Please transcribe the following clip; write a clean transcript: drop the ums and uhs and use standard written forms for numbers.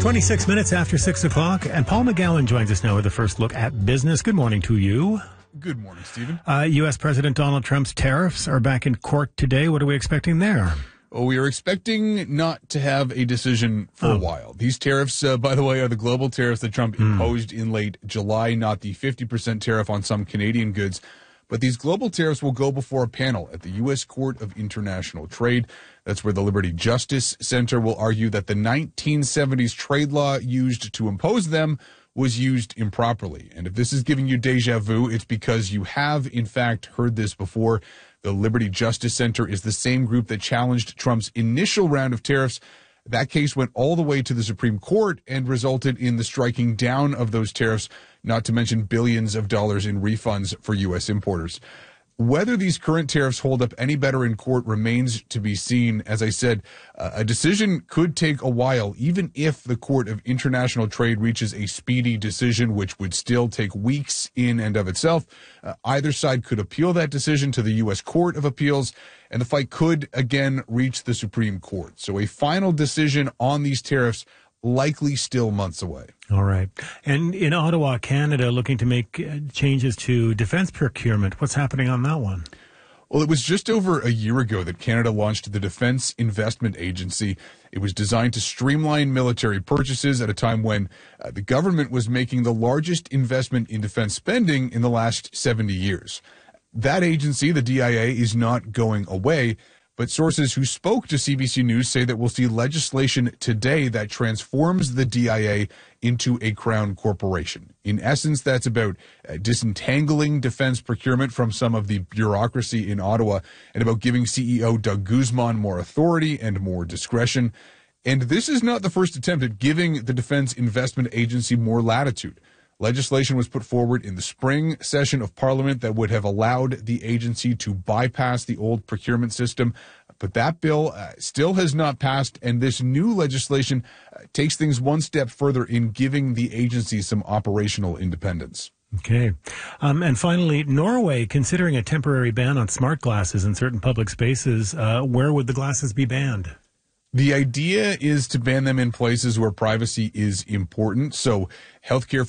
26 minutes after 6 o'clock, and Paul McGowan joins us now with the first look at business. Good morning to you. Good morning, Stephen. U.S. President Donald Trump's tariffs are back in court today. What are we expecting there? Well, we are expecting not to have a decision for a while. These tariffs, by the way, are the global tariffs that Trump imposed in late July, not the 50% tariff on some Canadian goods. But these global tariffs will go before a panel at the U.S. Court of International Trade. That's where the Liberty Justice Center will argue that the 1970s trade law used to impose them was used improperly. And if this is giving you deja vu, it's because you have, in fact, heard this before. The Liberty Justice Center is the same group that challenged Trump's initial round of tariffs. That case went all the way to the Supreme Court and resulted in the striking down of those tariffs, not to mention billions of dollars in refunds for U.S. importers. Whether these current tariffs hold up any better in court remains to be seen. As I said, a decision could take a while, even if the Court of International Trade reaches a speedy decision, which would still take weeks in and of itself. Either side could appeal that decision to the U.S. Court of Appeals, and the fight could again reach the Supreme Court. So a final decision on these tariffs likely still months away. All right. And in Ottawa, Canada, looking to make changes to defense procurement. What's happening on that one? Well, it was just over a year ago that Canada launched the Defense Investment Agency. It was designed to streamline military purchases at a time when the government was making the largest investment in defense spending in the last 70 years. That agency, the DIA, is not going away. But sources who spoke to CBC News say that we'll see legislation today that transforms the DIA into a crown corporation. In essence, that's about disentangling defense procurement from some of the bureaucracy in Ottawa and about giving CEO Doug Guzman more authority and more discretion. And this is not the first attempt at giving the Defense Investment Agency more latitude. Legislation was put forward in the spring session of Parliament that would have allowed the agency to bypass the old procurement system. But that bill still has not passed, and this new legislation takes things one step further in giving the agency some operational independence. Okay. And finally, Norway considering a temporary ban on smart glasses in certain public spaces. Where would the glasses be banned? The idea is to ban them in places where privacy is important. So healthcare